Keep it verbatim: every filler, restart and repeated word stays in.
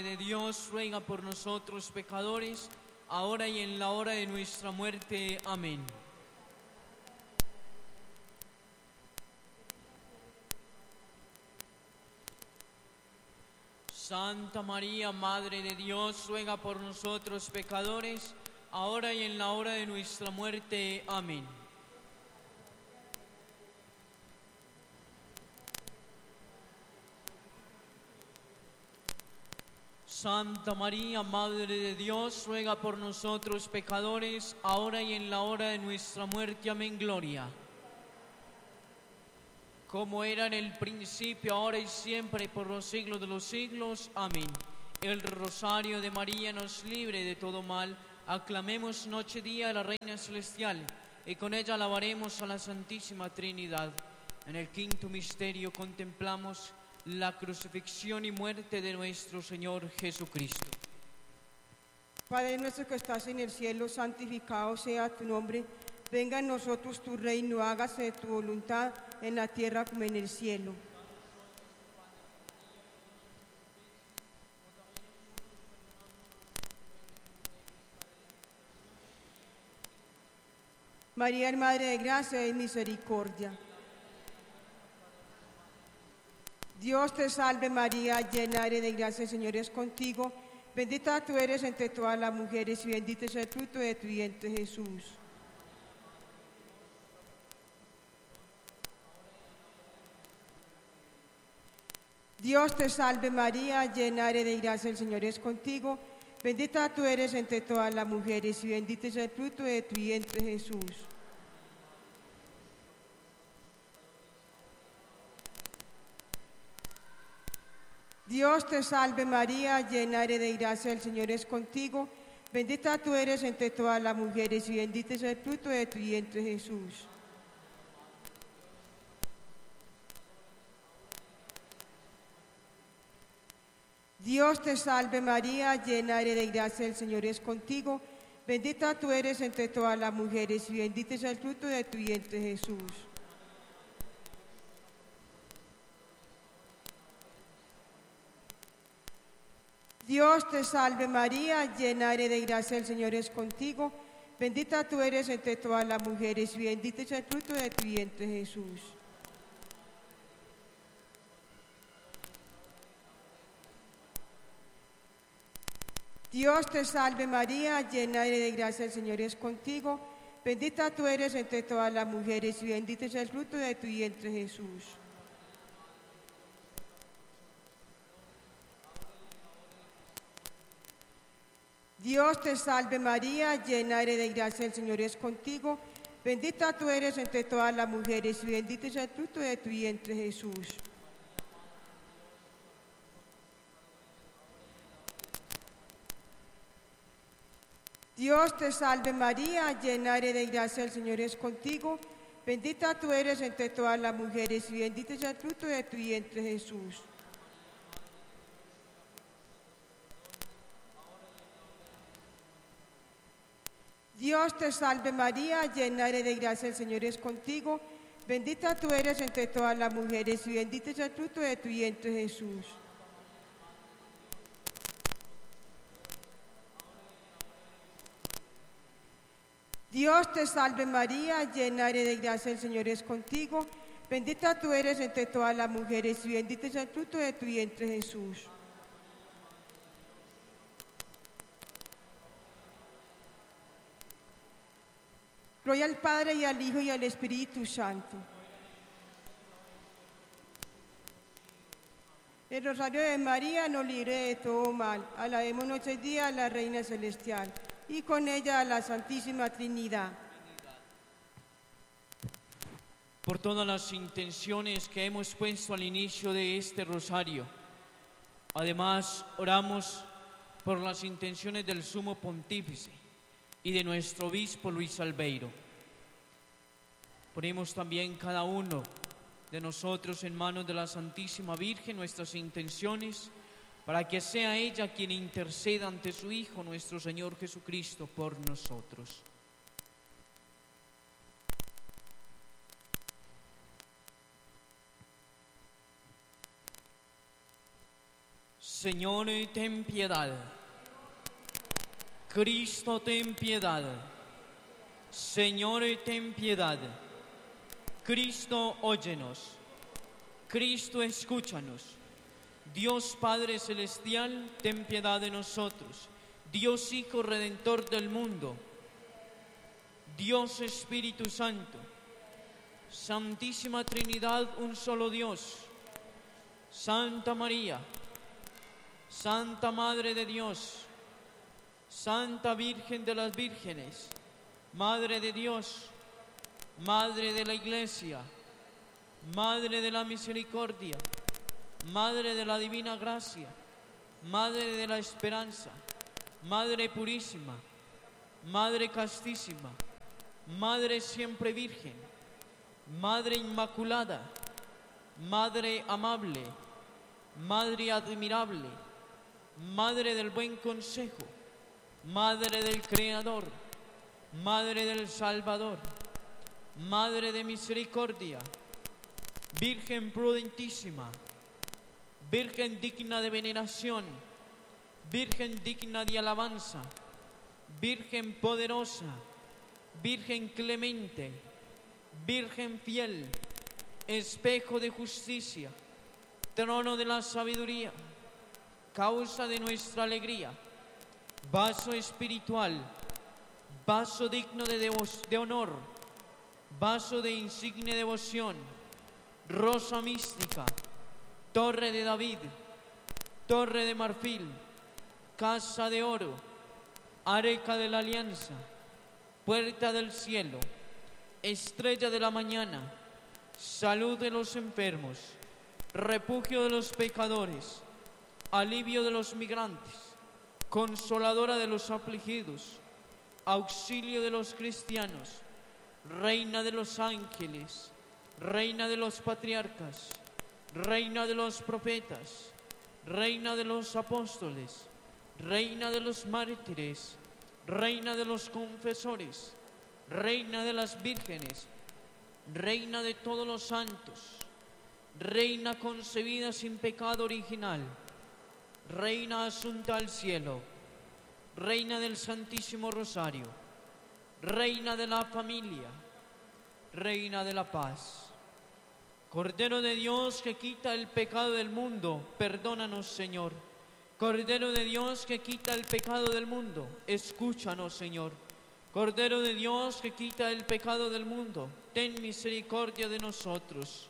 de Dios, ruega por nosotros pecadores, ahora y en la hora de nuestra muerte. Amén. Santa María, Madre de Dios, ruega por nosotros pecadores, ahora y en la hora de nuestra muerte. Amén. Santa María, Madre de Dios, ruega por nosotros pecadores, ahora y en la hora de nuestra muerte. Amén. Gloria. Como era en el principio, ahora y siempre, por los siglos de los siglos. Amén. El rosario de María nos libre de todo mal. Aclamemos noche y día a la Reina Celestial, y con ella alabaremos a la Santísima Trinidad. En el quinto misterio contemplamos la crucifixión y muerte de nuestro Señor Jesucristo. Padre nuestro que estás en el cielo, santificado sea tu nombre. Venga a nosotros tu reino, hágase tu voluntad en la tierra como en el cielo. María, Madre de gracia y misericordia. Dios te salve María, llena eres de gracia, el Señor es contigo. Bendita tú eres entre todas las mujeres y bendito es el fruto de tu vientre, Jesús. Dios te salve María, llena eres de gracia, el Señor es contigo. Bendita tú eres entre todas las mujeres y bendito es el fruto de tu vientre, Jesús. Dios te salve María, llena eres de gracia, el Señor es contigo. Bendita tú eres entre todas las mujeres y bendito es el fruto de tu vientre, Jesús. Dios te salve María, llena eres de gracia, el Señor es contigo. Bendita tú eres entre todas las mujeres y bendito es el fruto de tu vientre, Jesús. Dios te salve María, llena eres de gracia, el Señor es contigo. Bendita tú eres entre todas las mujeres y bendito es el fruto de tu vientre, Jesús. Dios te salve María, llena eres de gracia, el Señor es contigo. Bendita tú eres entre todas las mujeres y bendito es el fruto de tu vientre, Jesús. Dios te salve María, llena eres de gracia, el Señor es contigo. Bendita tú eres entre todas las mujeres y bendito es el fruto de tu vientre, Jesús. Dios te salve María, llena eres de gracia, el Señor es contigo. Bendita tú eres entre todas las mujeres y bendito es el fruto de tu vientre, Jesús. Dios te salve María, llena eres de gracia, el Señor es contigo. Bendita tú eres entre todas las mujeres y bendito es el fruto de tu vientre, Jesús. Dios te salve María, llena eres de gracia, el Señor es contigo. Bendita tú eres entre todas las mujeres y bendito es el fruto de tu vientre, Jesús. Gloria al Padre y al Hijo y al Espíritu Santo. El rosario de María nos libre de todo mal. Alabemos noche y día a la Reina Celestial y con ella a la Santísima Trinidad. Por todas las intenciones que hemos puesto al inicio de este rosario, además oramos por las intenciones del Sumo Pontífice y de nuestro obispo Luis Albeiro. Ponemos también cada uno de nosotros en manos de la Santísima Virgen nuestras intenciones, para que sea ella quien interceda ante su Hijo, nuestro Señor Jesucristo, por nosotros. Señor, ten piedad. Cristo, ten piedad. Señor, ten piedad. Cristo, óyenos. Cristo, escúchanos. Dios Padre Celestial, ten piedad de nosotros. Dios Hijo Redentor del mundo. Dios Espíritu Santo. Santísima Trinidad, un solo Dios. Santa María, Santa Madre de Dios, Santa Virgen de las Vírgenes, Madre de Dios, Madre de la Iglesia, Madre de la Misericordia, Madre de la Divina Gracia, Madre de la Esperanza, Madre Purísima, Madre Castísima, Madre Siempre Virgen, Madre Inmaculada, Madre Amable, Madre Admirable, Madre del Buen Consejo, Madre del Creador, Madre del Salvador, Madre de Misericordia, Virgen prudentísima, Virgen digna de veneración, Virgen digna de alabanza, Virgen poderosa, Virgen clemente, Virgen fiel, espejo de justicia, trono de la sabiduría, causa de nuestra alegría, vaso espiritual, vaso digno de, devo- de honor, vaso de insigne devoción, rosa mística, torre de David, torre de marfil, casa de oro, arca de la alianza, puerta del cielo, estrella de la mañana, salud de los enfermos, refugio de los pecadores, alivio de los migrantes, consoladora de los afligidos, auxilio de los cristianos, reina de los ángeles, reina de los patriarcas, reina de los profetas, reina de los apóstoles, reina de los mártires, reina de los confesores, reina de las vírgenes, reina de todos los santos, reina concebida sin pecado original, reina asunta al cielo, reina del Santísimo Rosario, reina de la familia, reina de la paz. Cordero de Dios que quita el pecado del mundo, perdónanos, Señor. Cordero de Dios que quita el pecado del mundo, escúchanos, Señor. Cordero de Dios que quita el pecado del mundo, ten misericordia de nosotros.